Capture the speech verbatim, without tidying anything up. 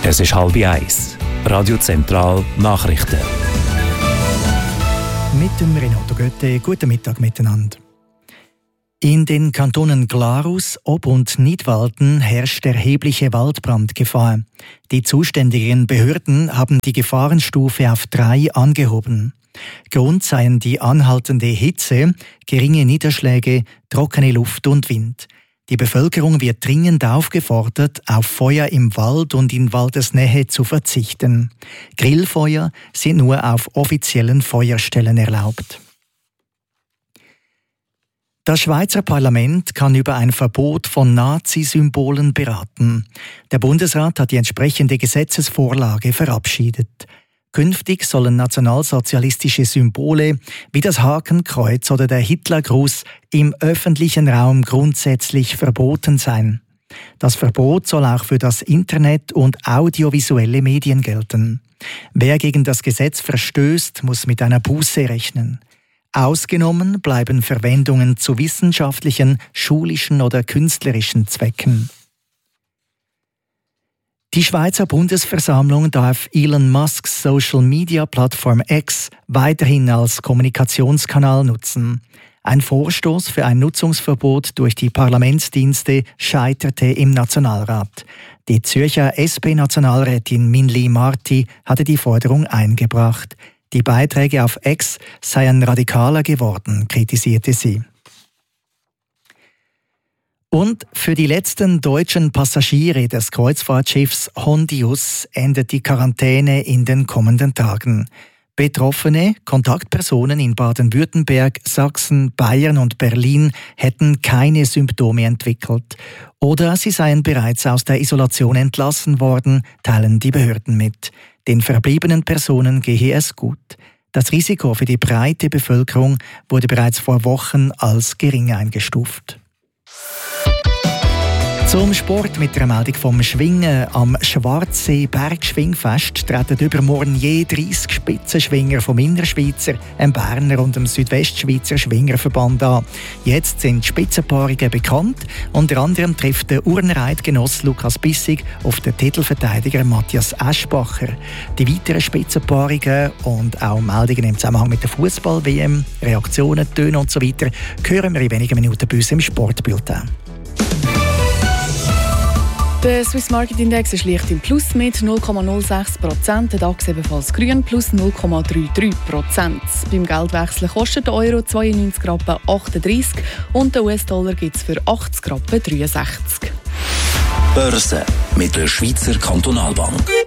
Es ist halb eins. Radio Zentral Nachrichten. Mit dem Renato Götte. Guten Mittag miteinander. In den Kantonen Glarus, Ob- und Nidwalden herrscht erhebliche Waldbrandgefahr. Die zuständigen Behörden haben die Gefahrenstufe auf drei angehoben. Grund seien die anhaltende Hitze, geringe Niederschläge, trockene Luft und Wind. Die Bevölkerung wird dringend aufgefordert, auf Feuer im Wald und in Waldesnähe zu verzichten. Grillfeuer sind nur auf offiziellen Feuerstellen erlaubt. Das Schweizer Parlament kann über ein Verbot von Nazi-Symbolen beraten. Der Bundesrat hat die entsprechende Gesetzesvorlage verabschiedet. Künftig sollen nationalsozialistische Symbole wie das Hakenkreuz oder der Hitlergruß im öffentlichen Raum grundsätzlich verboten sein. Das Verbot soll auch für das Internet und audiovisuelle Medien gelten. Wer gegen das Gesetz verstößt, muss mit einer Buße rechnen. Ausgenommen bleiben Verwendungen zu wissenschaftlichen, schulischen oder künstlerischen Zwecken. Die Schweizer Bundesversammlung darf Elon Musks Social-Media-Plattform X weiterhin als Kommunikationskanal nutzen. Ein Vorstoß für ein Nutzungsverbot durch die Parlamentsdienste scheiterte im Nationalrat. Die Zürcher S P-Nationalrätin Minli Marti hatte die Forderung eingebracht. Die Beiträge auf X seien radikaler geworden, kritisierte sie. Und für die letzten deutschen Passagiere des Kreuzfahrtschiffs Hondius endet die Quarantäne in den kommenden Tagen. Betroffene Kontaktpersonen in Baden-Württemberg, Sachsen, Bayern und Berlin hätten keine Symptome entwickelt. Oder sie seien bereits aus der Isolation entlassen worden, teilen die Behörden mit. Den verbliebenen Personen gehe es gut. Das Risiko für die breite Bevölkerung wurde bereits vor Wochen als gering eingestuft. Zum Sport mit der Meldung vom Schwingen. Am Schwarzsee Bergschwingfest treten übermorgen je dreissig Spitzenschwinger vom Innerschweizer, dem Berner und dem Südwestschweizer Schwingerverband an. Jetzt sind die Spitzenpaarungen bekannt. Unter anderem trifft der Urnereidgenoss Lukas Bissig auf den Titelverteidiger Matthias Eschbacher. Die weiteren Spitzenpaarungen und auch Meldungen im Zusammenhang mit der Fußball-W M, Reaktionen, Töne und so weiter hören wir in wenigen Minuten bei uns im Sportbulletin. Der Swiss Market Index ist leicht im Plus mit null Komma null sechs Prozent, der DAX ebenfalls grün plus null Komma dreiunddreißig Prozent. Beim Geldwechseln kostet der Euro zweiundneunzig Rappen achtunddreißig und der U S-Dollar gibt es für achtzig Rappen dreiundsechzig. Börse mit der Schweizer Kantonalbank.